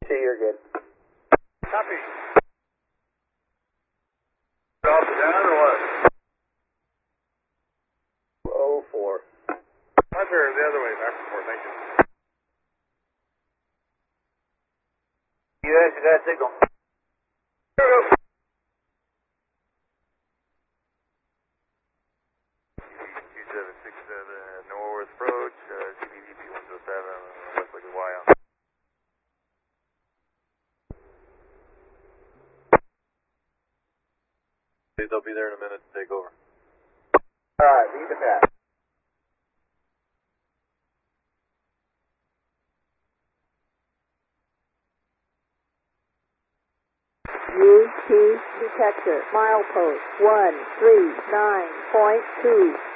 See, you're good. Copy. Drop it down or what? 04. Roger, the other way, back and forth, thank you. You actually got a signal. North approach, CBVP 107, left like a Y on. They'll be there in a minute to take over. Alright, lead the path. U2 detector, milepost 139.2.